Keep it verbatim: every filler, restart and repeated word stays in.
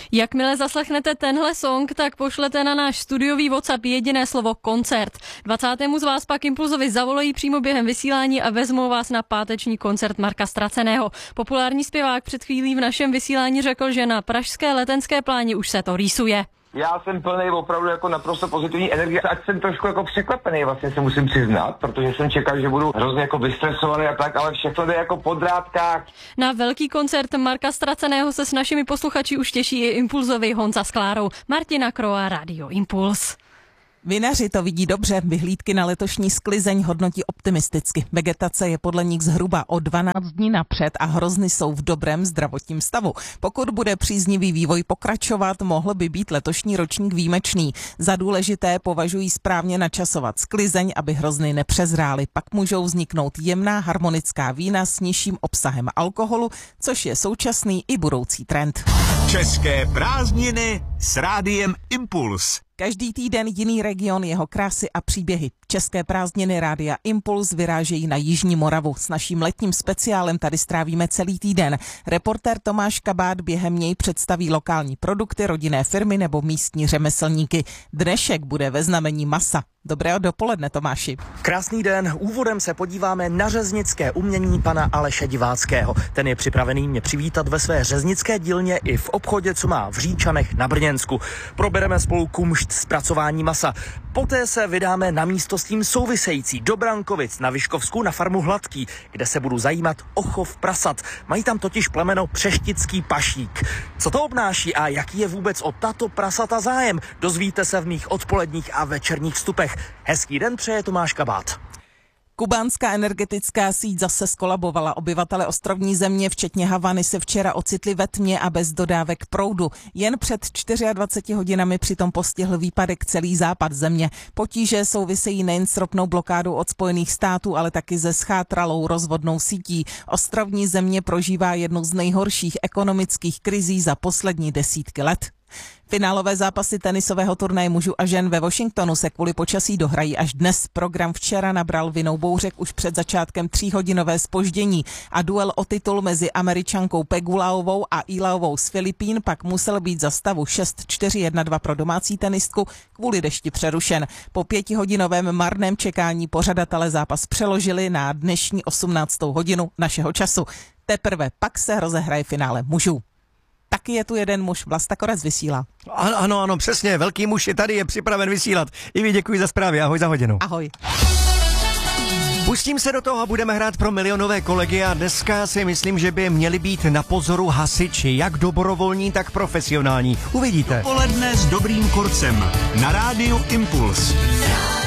Jakmile zaslechnete tenhle song, tak pošlete na náš studiový WhatsApp jediné slovo koncert. dvacátému z vás pak Impulzovi zavolají přímo během vysílání a vezmou vás na páteční koncert Marka Straceného. Populární zpěvák před chvílí v našem vysílání řekl, že na pražské Letenské pláni už se to rýsuje. Já jsem plný opravdu jako naprosto pozitivní energie, ať jsem trošku jako překvapený, vlastně se musím přiznat, protože jsem čekal, že budu hrozně jako vystresovaný a tak, ale všechno jde jako po drátkách. Na velký koncert Marka Straceného se s našimi posluchači už těší i Impulzovi Honza s Klárou. Martina Kroa, Radio Impuls. Vinaři to vidí dobře, vyhlídky na letošní sklizeň hodnotí optimisticky. Vegetace je podle nich zhruba o dvanáct dní napřed a hrozny jsou v dobrém zdravotním stavu. Pokud bude příznivý vývoj pokračovat, mohl by být letošní ročník výjimečný. Za důležité považují správně načasovat sklizeň, aby hrozny nepřezrály. Pak můžou vzniknout jemná harmonická vína s nižším obsahem alkoholu, což je současný i budoucí trend. České prázdniny s Rádiem Impuls. Každý týden jiný region, jeho krásy a příběhy. České prázdniny Rádia Impuls vyrážejí na Jižní Moravu. S naším letním speciálem tady strávíme celý týden. Reportér Tomáš Kabát během něj představí lokální produkty, rodinné firmy nebo místní řemeslníky. Dnešek bude ve znamení masa. Dobré dopoledne, Tomáši. Krásný den. Úvodem se podíváme na řeznické umění pana Aleše Diváckého. Ten je připravený mě přivítat ve své řeznické dílně i v obchodě, co má v Říčanech na Brněnsku. Probereme spolu kumšt zpracování masa. Poté se vydáme na místo s tím související do Brankovic na Vyškovsku na farmu Hladký, kde se budu zajímat o chov prasat. Mají tam totiž plemeno Přeštický pašík. Co to obnáší a jaký je vůbec o tato prasata zájem? Dozvíte se v mých odpoledních a večerních vstupech. Hezký den přeje Tomáš Kabát. Kubánská energetická síť zase skolabovala. Obyvatele ostrovní země, včetně Havany, se včera ocitli ve tmě a bez dodávek proudu. Jen před dvaceti čtyřmi hodinami přitom postihl výpadek celý západ země. Potíže souvisejí nejen s ropnou blokádou od Spojených států, ale taky se schátralou rozvodnou sítí. Ostrovní země prožívá jednu z nejhorších ekonomických krizí za poslední desítky let. Finálové zápasy tenisového turnaje mužů a žen ve Washingtonu se kvůli počasí dohrají až dnes. Program včera nabral vinou bouřek už před začátkem tříhodinové zpoždění a duel o titul mezi Američankou Pegulaovou a Ilaovou z Filipín pak musel být za stavu šest čtyři jedna dva pro domácí tenistku kvůli dešti přerušen. Po pětihodinovém marném čekání pořadatelé zápas přeložili na dnešní osmnáctou hodinu našeho času. Teprve pak se rozehraje finále mužů. Taky je tu jeden muž, Vlasta Korec vysílá. Ano, ano, ano, přesně, velký muž je tady, je připraven vysílat. I vy děkuji za zprávy, ahoj za hodinu. Ahoj. Pustím se do toho a budeme hrát pro milionové kolegy a dneska si myslím, že by měli být na pozoru hasiči, jak dobrovolní, tak profesionální. Uvidíte. Dopoledne s dobrým kurcem na Rádiu Impuls.